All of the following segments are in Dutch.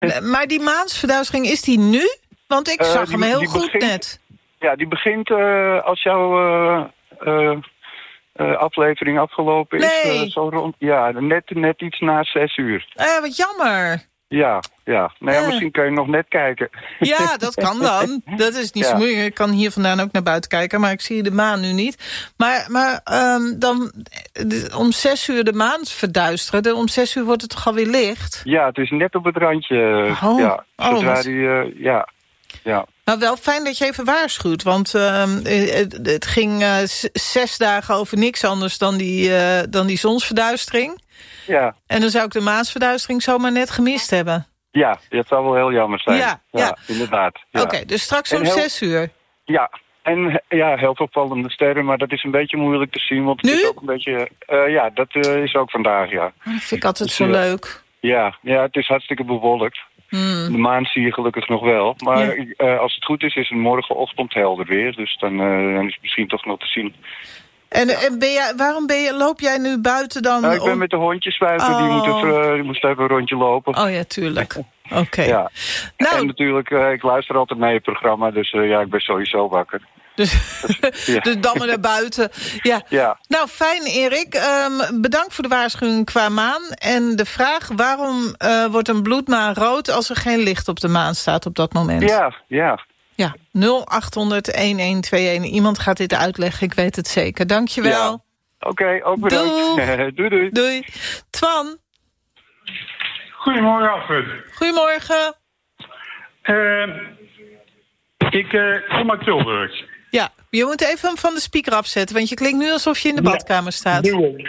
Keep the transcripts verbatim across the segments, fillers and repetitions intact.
Maar die maansverduistering, is die nu? Want ik zag uh, die, hem heel goed begint, net. Ja, die begint uh, als jouw uh, uh, uh, aflevering afgelopen is. Nee. Uh, zo rond, ja, net, net iets na zes uur. Eh, wat jammer. Ja, ja. Nou ja, uh. misschien kun je nog net kijken. Ja, dat kan dan. Dat is niet ja. zo moeilijk. Ik kan hier vandaan ook naar buiten kijken, maar ik zie de maan nu niet. Maar, maar um, dan de, om zes uur de maan verduisteren. De, om zes uur wordt het toch alweer licht? Ja, het is net op het randje. Oh. Ja, zodra oh, die, uh, ja, ja. Nou, wel fijn dat je even waarschuwt. Want uh, het, het ging uh, zes dagen over niks anders dan die, uh, dan die zonsverduistering. Ja. En dan zou ik de maansverduistering zomaar net gemist hebben. Ja, dat zou wel heel jammer zijn. Ja, ja. ja inderdaad. Ja. Oké, okay, dus straks om heel... zes uur. Ja, en ja, heel opvallende sterren, maar dat is een beetje moeilijk te zien. Want het nu? is ook een beetje... Uh, ja, dat uh, is ook vandaag, ja. Oh, dat vind ik altijd dus, zo uh, leuk. Ja, ja, het is hartstikke bewolkt. Hmm. De maan zie je gelukkig nog wel. Maar ja. uh, als het goed is, is het morgenochtend helder weer. Dus dan, uh, dan is het misschien toch nog te zien. En, ja. en ben jij, waarom ben je, loop jij nu buiten dan? Uh, ik ben om... met de hondjes buiten. Oh. Die, moeten, uh, die moesten even een rondje lopen. Oh ja, tuurlijk. Oké. Okay. Ja. Nou, en natuurlijk, uh, ik luister altijd naar je programma. Dus uh, ja, ik ben sowieso wakker. Dus, ja. dus dan maar naar buiten. Ja. ja. Nou, fijn Erik. Um, bedankt voor de waarschuwing qua maan. En de vraag, waarom uh, wordt een bloedmaan rood als er geen licht op de maan staat op dat moment? Ja, ja. Ja, nul acht honderd een een twee een. Iemand gaat dit uitleggen, ik weet het zeker. Dankjewel. Ja. Oké, okay, ook bedankt. doei, doei. Doei. Twan. Goedemorgen, Alfred. Goedemorgen. Uh, ik uh, kom uit Tilburg. Ja, je moet even hem van de speaker afzetten, want je klinkt nu alsof je in de badkamer staat. Ja, doe ik.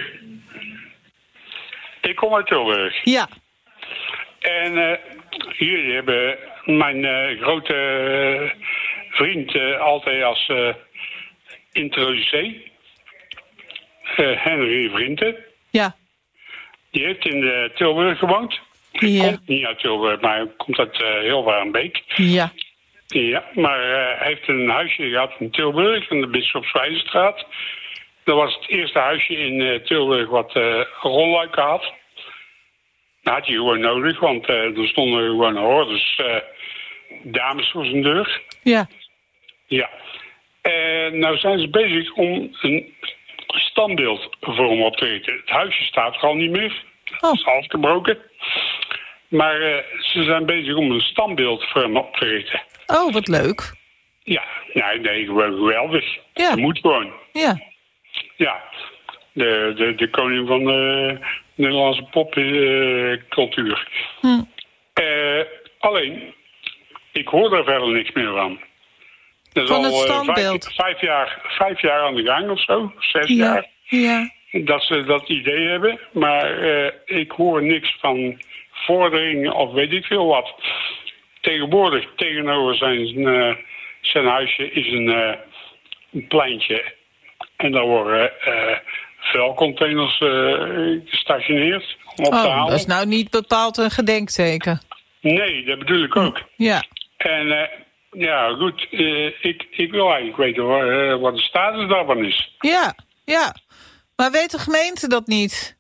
Ik kom uit Tilburg. Ja. En uh, jullie hebben mijn uh, grote uh, vriend uh, altijd als uh, introducee. Uh, Henry Vrienden. Ja. Die heeft in uh, Tilburg gewoond. Hij ja. komt niet uit Tilburg, maar hij komt uit uh, Hilvarenbeek. Ja. Ja, maar uh, hij heeft een huisje gehad in Tilburg, in de Bisschopswijzenstraat. Dat was het eerste huisje in uh, Tilburg wat uh, rolluiken had. Dat had hij gewoon nodig, want uh, er stonden gewoon hordes uh, dames voor zijn deur. Ja. Ja. En nou zijn ze bezig om een standbeeld voor hem op te richten. Het huisje staat er al niet meer. Oh. Het is afgebroken. Maar uh, ze zijn bezig om een standbeeld voor hem op te richten. Oh, wat leuk. Ja, nee, nee, gewoon geweldig. Ja. Dat moet gewoon. Ja. Ja. De, de, de koning van de Nederlandse popcultuur. Uh, hm. uh, alleen, ik hoor daar verder niks meer van. Dat is van al het standbeeld? Uh, vijf, vijf, jaar, vijf jaar aan de gang of zo. Zes ja. jaar. Ja. Dat ze dat idee hebben. Maar uh, ik hoor niks van vorderingen of weet ik veel wat. Tegenwoordig, tegenover zijn, uh, zijn huisje, is een, uh, een pleintje. En daar worden uh, vuilcontainers uh, gestationeerd. Om op oh, te halen. Dat is nou niet bepaald een gedenkteken. Nee, dat bedoel ik ook. Ja. En uh, ja, goed. Uh, ik, ik wil eigenlijk weten waar, uh, wat de status daarvan is. Ja, ja. Maar weet de gemeente dat niet?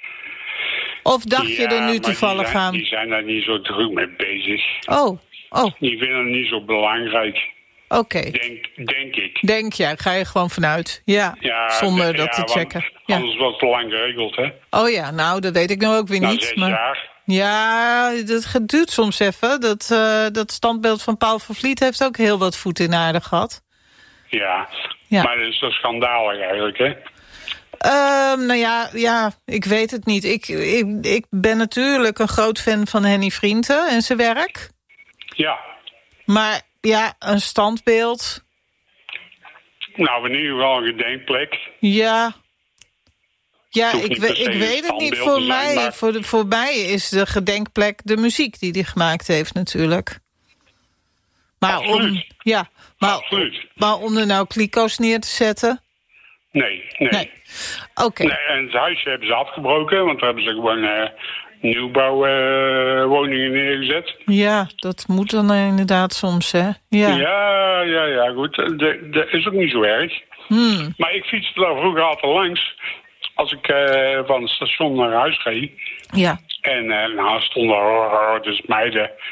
Of dacht ja, je er nu toevallig die zijn, aan? Die zijn daar niet zo druk mee bezig. Oh, oh. Die vinden het niet zo belangrijk. Oké. Okay. Denk, denk ik. Denk jij, ga je gewoon vanuit. Ja, ja zonder de, dat ja, te checken. Ja. Anders wordt het te lang geregeld, hè? Oh ja, nou, dat weet ik nou ook weer nou, niet. Zes maar... jaar. Ja, dat duurt soms even. Dat, uh, dat standbeeld van Paul van Vliet heeft ook heel wat voet in aarde gehad. Ja, ja. Maar dat is toch schandalig eigenlijk, hè? Uh, nou ja, ja, ik weet het niet. Ik, ik, ik ben natuurlijk een groot fan van Henny Vrienden en zijn werk. Ja. Maar ja, een standbeeld. Nou, in ieder geval een gedenkplek. Ja. Ja, ik, we, ik weet het niet. Voor mij, zijn, maar... voor, de, voor mij is de gedenkplek de muziek die hij gemaakt heeft natuurlijk. Maar Absoluut. om, ja, maar, Absoluut. maar om er nou kliko's neer te zetten... Nee, nee. nee. Oké. Okay. Nee, en het huisje hebben ze afgebroken, want daar hebben ze gewoon uh, nieuwbouwwoningen uh, neergezet. Ja, dat moet dan inderdaad soms, hè? Ja, ja, ja, ja goed. Dat is ook niet zo erg. Hmm. Maar ik fietste daar vroeger altijd langs, als ik uh, van het station naar huis ging. Ja. En uh, nou, stonden er dus meiden